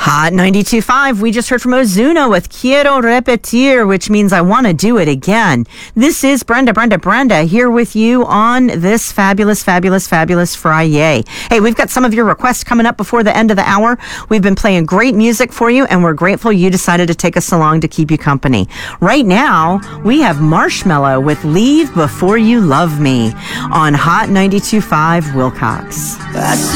Hot 92.5, we just heard from Ozuna with Quiero Repetir, which means I want to do it again. This is Brenda here with you on this fabulous Friday. Hey, we've got some of your requests coming up before the end of the hour. We've been playing great music for you, and we're grateful you decided to take us along to keep you company. Right now, we have Marshmello with Leave Before You Love Me on Hot 92.5 Wilcox.